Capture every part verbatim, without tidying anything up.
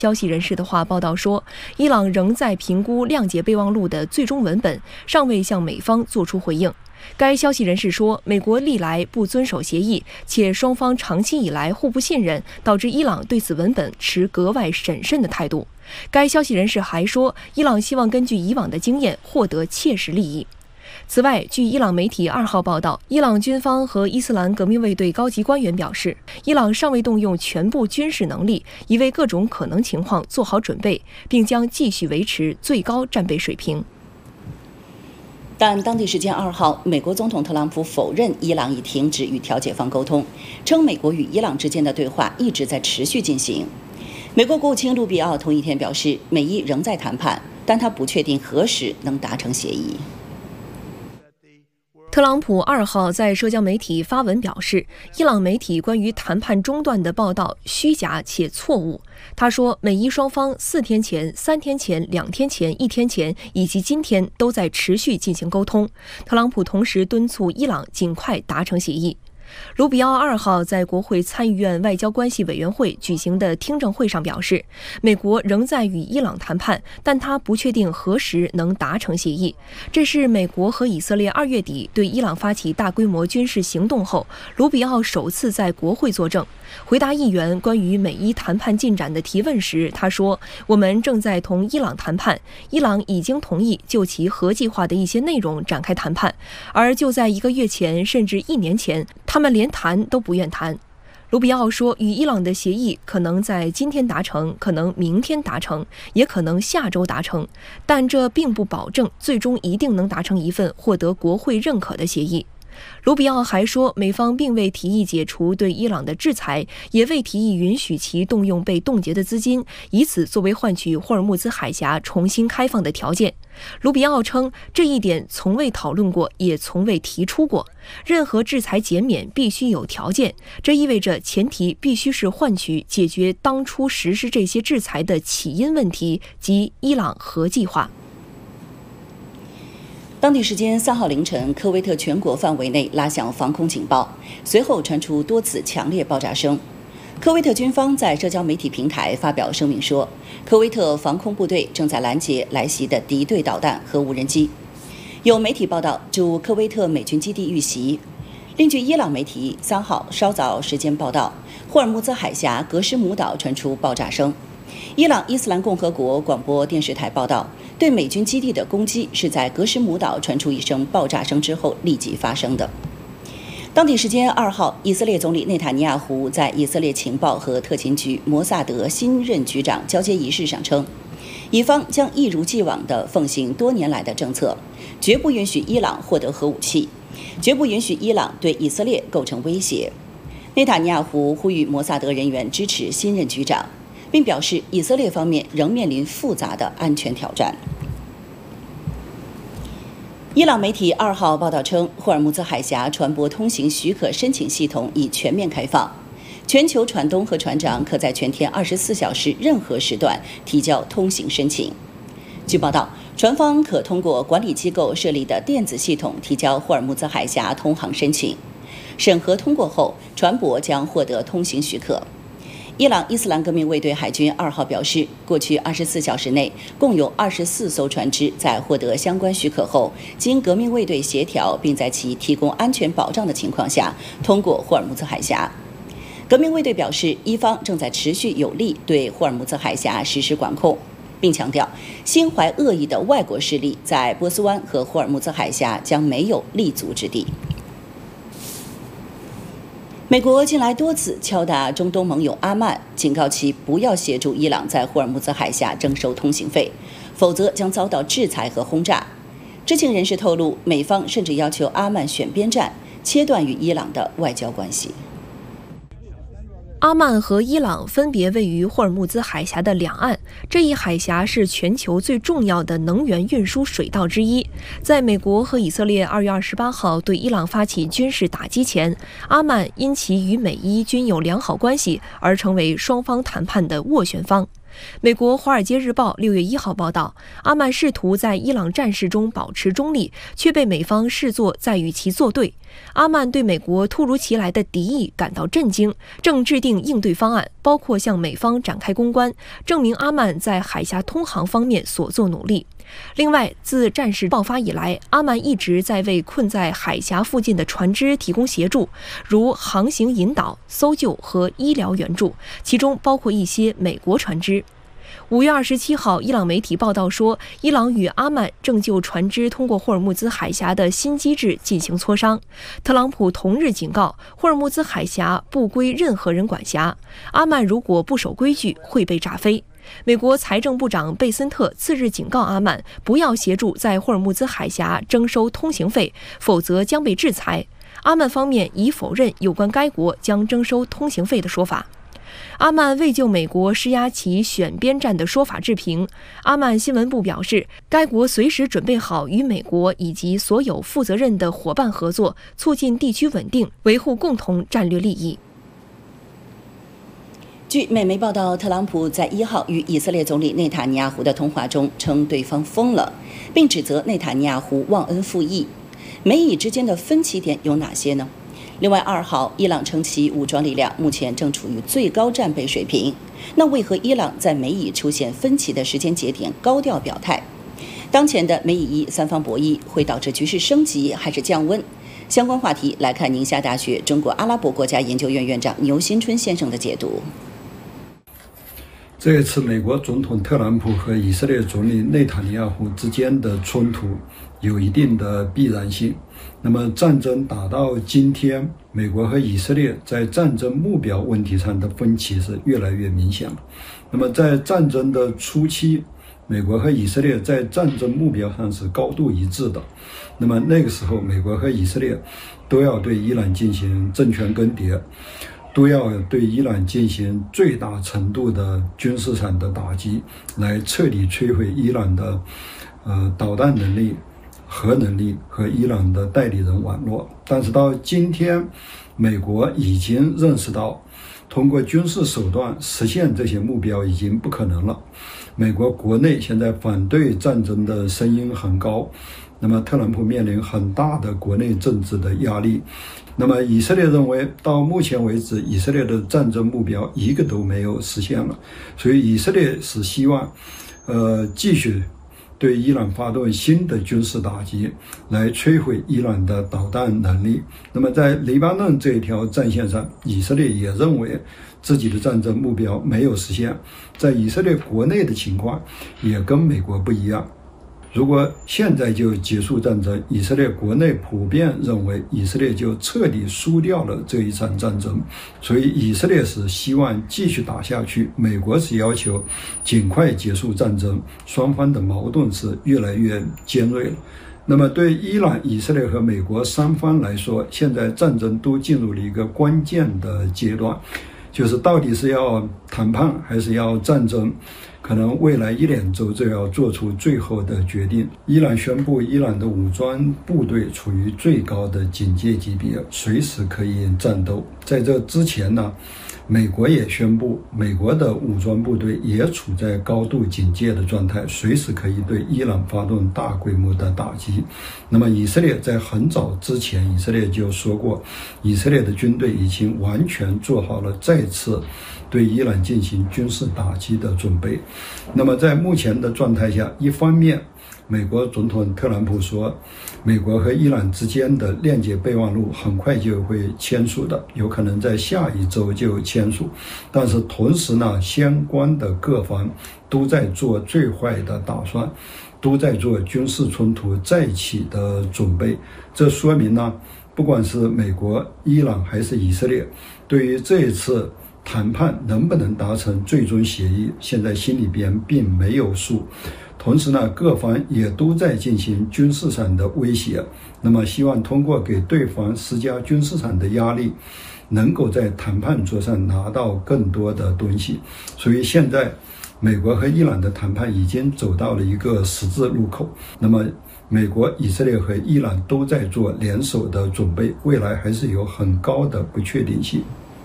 消息人士的话报道说，伊朗仍在评估谅解备忘录的最终文本，尚未向美方作出回应。该消息人士说，美国历来不遵守协议，且双方长期以来互不信任，导致伊朗对此文本持格外审慎的态度。该消息人士还说，伊朗希望根据以往的经验获得切实利益。此外，据伊朗媒体二号报道，伊朗军方和伊斯兰革命卫队高级官员表示，伊朗尚未动用全部军事能力，已为各种可能情况做好准备，并将继续维持最高战备水平。 但当地时间二号，美国总统特朗普否认伊朗已停止与调解方沟通，称美国与伊朗之间的对话一直在持续进行。美国国务卿卢比奥同一天表示，美伊仍在谈判，但他不确定何时能达成协议。 特朗普二号在社交媒体发文表示，伊朗媒体关于谈判中断的报道虚假且错误。他说，美伊双方四天前、三天前、两天前、一天前以及今天都在持续进行沟通。特朗普同时敦促伊朗尽快达成协议。卢比奥二号在国会参议院外交关系委员会举行的听证会上表示，美国仍在与伊朗谈判，但他不确定何时能达成协议。这是美国和以色列二月底对伊朗发起大规模军事行动后，卢比奥首次在国会作证。回答议员关于美伊谈判进展的提问时，他说，我们正在同伊朗谈判，伊朗已经同意就其核计划的一些内容展开谈判，而就在一个月前甚至一年前，他们连谈都不愿谈。卢比奥说，与伊朗的协议可能在今天达成，可能明天达成，也可能下周达成，但这并不保证最终一定能达成一份获得国会认可的协议。卢比奥还说，美方并未提议解除对伊朗的制裁，也未提议允许其动用被冻结的资金，以此作为换取霍尔木兹海峡重新开放的条件。卢比奥称，这一点从未讨论过，也从未提出过。任何制裁减免必须有条件，这意味着前提必须是换取解决当初实施这些制裁的起因问题，即伊朗核计划。 当地时间三号凌晨，科威特全国范围内拉响防空警报，随后传出多次强烈爆炸声。科威特军方在社交媒体平台发表声明说，科威特防空部队正在拦截来袭的敌对导弹和无人机。有媒体报道驻科威特美军基地遇袭。另据伊朗媒体三号稍早时间报道，霍尔木兹海峡格什姆岛传出爆炸声。伊朗伊斯兰共和国广播电视台报道，对美军基地的攻击是在格什姆岛传出一声爆炸声之后立即发生的。当地时间二号，以色列总理内塔尼亚胡在以色列情报和特勤局摩萨德新任局长交接仪式上称，以方将一如既往地奉行多年来的政策，绝不允许伊朗获得核武器，绝不允许伊朗对以色列构成威胁。内塔尼亚胡呼吁摩萨德人员支持新任局长，并表示以色列方面仍面临复杂的安全挑战。伊朗媒体二号报道称，霍尔木兹海峡船舶通行许可申请系统已全面开放，全球船东和船长可在全天二十四小时任何时段提交通行申请。据报道，船方可通过管理机构设立的电子系统提交霍尔木兹海峡通航申请，审核通过后，船舶将获得通行许可。伊朗伊斯兰革命卫队海军二号表示，过去二十四小时内，共有二十四艘船只在获得相关许可后，经革命卫队协调，并在其提供安全保障的情况下，通过霍尔木兹海峡。革命卫队表示，伊方正在持续有力对霍尔木兹海峡实施管控，并强调，心怀恶意的外国势力在波斯湾和霍尔木兹海峡将没有立足之地。美国近来多次敲打中东盟友阿曼，警告其不要协助伊朗在霍尔木兹海峡征收通行费，否则将遭到制裁和轰炸。知情人士透露，美方甚至要求阿曼选边站，切断与伊朗的外交关系。 阿曼和伊朗分别位于霍尔木兹海峡的两岸，这一海峡是全球最重要的能源运输水道之一。在美国和以色列二月二十八号对伊朗发起军事打击前，阿曼因其与美伊均有良好关系而成为双方谈判的斡旋方。美国《华尔街日报》六月一号报道，阿曼试图在伊朗战事中保持中立，却被美方视作在与其作对。阿曼对美国突如其来的敌意感到震惊，正制定应对方案。 包括向美方展开公关，证明阿曼在海峡通航方面所做努力。另外，自战事爆发以来，阿曼一直在为困在海峡附近的船只提供协助，如航行引导、搜救和医疗援助，其中包括一些美国船只。五月二十七号，伊朗媒体报道说，伊朗与阿曼正就船只通过霍尔木兹海峡的新机制进行磋商。特朗普同日警告，霍尔木兹海峡不归任何人管辖，阿曼如果不守规矩，会被炸飞。美国财政部长贝森特次日警告阿曼，不要协助在霍尔木兹海峡征收通行费，否则将被制裁。阿曼方面已否认有关该国将征收通行费的说法。阿曼未就美国施压其选边站的说法置评。阿曼新闻部表示，该国随时准备好与美国以及所有负责任的伙伴合作，促进地区稳定，维护共同战略利益。 据美媒报道，特朗普在一号与以色列总理内塔尼亚胡的通话中称对方疯了，并指责内塔尼亚胡忘恩负义。美以之间的分歧点有哪些呢？另外，二号，伊朗称其武装力量目前正处于最高战备水平。那为何伊朗在美以出现分歧的时间节点高调表态？当前的美以伊三方博弈会导致局势升级还是降温？相关话题来看宁夏大学中国阿拉伯国家研究院院长牛新春先生的解读。 这一次美国总统特朗普和以色列总理内塔尼亚胡之间的冲突有一定的必然性。那么战争打到今天，美国和以色列在战争目标问题上的分歧是越来越明显了。那么在战争的初期，美国和以色列在战争目标上是高度一致的。那么那个时候，美国和以色列都要对伊朗进行政权更迭，都要对伊朗进行最大程度的军事上的打击，来彻底摧毁伊朗的呃导弹能力、核能力和伊朗的代理人网络。但是到今天，美国已经认识到，通过军事手段实现这些目标已经不可能了。美国国内现在反对战争的声音很高，那么特朗普面临很大的国内政治的压力。那么以色列认为，到目前为止，以色列的战争目标一个都没有实现了，所以以色列是希望，呃，继续对伊朗发动新的军事打击，来摧毁伊朗的导弹能力。那么在黎巴嫩这一条战线上，以色列也认为自己的战争目标没有实现。在以色列国内的情况也跟美国不一样。如果现在就结束战争，以色列国内普遍认为以色列就彻底输掉了这一场战争，所以以色列是希望继续打下去，美国是要求尽快结束战争，双方的矛盾是越来越尖锐了。那么对伊朗、以色列和美国三方来说，现在战争都进入了一个关键的阶段，就是到底是要谈判还是要战争，可能未来一两周就要做出最后的决定。伊朗宣布，伊朗的武装部队处于最高的警戒级别，随时可以战斗。在这之前呢，美国也宣布，美国的武装部队也处在高度警戒的状态，随时可以对伊朗发动大规模的打击。那么以色列在很早之前，以色列就说过，以色列的军队已经完全做好了再次对伊朗进行军事打击的准备。那么在目前的状态下，一方面美国总统特朗普说，美国和伊朗之间的链接备忘录很快就会签署的，有可能在下一周就签署。但是同时呢，相关的各方都在做最坏的打算，都在做军事冲突再起的准备。这说明呢，不管是美国、伊朗还是以色列，对于这一次谈判能不能达成最终协议，现在心里边并没有数。同时呢，各方也都在进行军事上的威胁，那么希望通过给对方施加军事上的压力，能够在谈判桌上拿到更多的东西。所以现在美国和伊朗的谈判已经走到了一个十字路口，那么美国、以色列和伊朗都在做联手的准备，未来还是有很高的不确定性。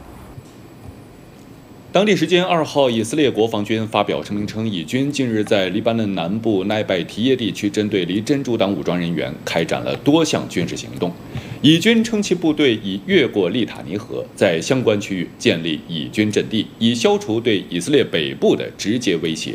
当地时间二号，以色列国防军发表声明称，以军近日在黎巴嫩南部奈拜提耶地区针对离真主党武装人员开展了多项军事行动。 以军称其部队已越过利塔尼河，在相关区域建立以军阵地，以消除对以色列北部的直接威胁。